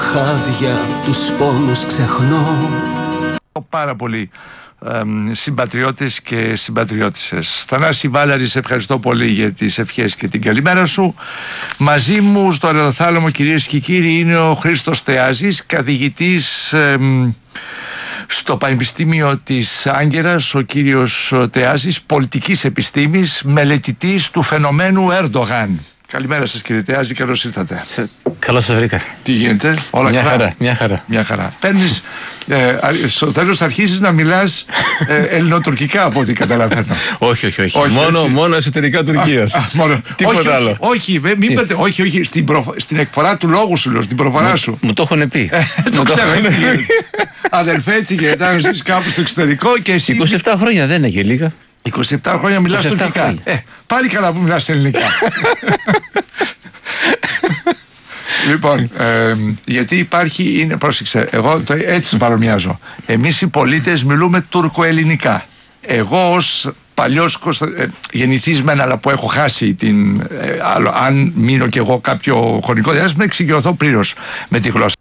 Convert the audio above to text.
χάδια, τους πόνους ξεχνώ. Πάρα πολύ συμπατριώτες και συμπατριώτισσες. Θανάση Βάλαρη, σε ευχαριστώ πολύ για τις ευχές και την καλημέρα σου. Μαζί μου στο Ραδιοθάλαμο, κυρίες και κύριοι, είναι ο Χρήστος Θεάζης, καθηγητής στο Πανεπιστήμιο της Άγκυρας, ο κύριος Θεάζης, πολιτικής επιστήμης, μελετητής του φαινομένου Ερντογάν. Καλημέρα σας, κύριε Θεάζη, καλώς ήρθατε. Καλώς σας βρήκα. Τι γίνεται, όλα καλά? Μια χαρά. Παίρνεις, στο τέλος αρχίζεις να μιλάς ελληνοτουρκικά, από ό,τι καταλαβαίνω. Όχι. Μόνο εσωτερικά Τουρκίας. Τίποτα άλλο. Όχι, στην εκφορά του λόγου σου λέω, στην προφορά σου. Μου το έχουν πει. Το ξέρω. Αδελφέ, έτσι γίνεται, να ζεις κάπου στο εξωτερικό και εσύ. 27 χρόνια δεν είναι και λίγα. 27 χρόνια μιλάς τουρκικά. Πάλι καλά που μιλάς ελληνικά. Λοιπόν, γιατί υπάρχει, πρόσεξε, εγώ έτσι το παρομοιάζω. Εμείς οι πολίτες μιλούμε τουρκοελληνικά. Εγώ ως παλιός γεννηθής μεν, αλλά που έχω χάσει την. Αν μείνω κι εγώ κάποιο χρονικό διάστημα, εξοικειωθώ πλήρως με τη γλώσσα.